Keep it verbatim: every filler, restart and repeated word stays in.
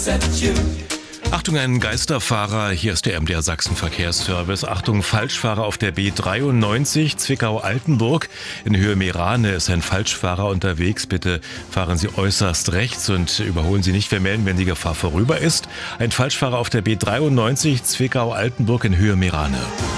Achtung, ein Geisterfahrer, hier ist der M D R Sachsen Verkehrsservice. Achtung, Falschfahrer auf der B dreiundneunzig Zwickau-Altenburg. In Höhe Meerane ist ein Falschfahrer unterwegs. Bitte fahren Sie äußerst rechts und überholen Sie nicht. Wir melden, wenn die Gefahr vorüber ist. Ein Falschfahrer auf der B dreiundneunzig Zwickau-Altenburg in Höhe Meerane.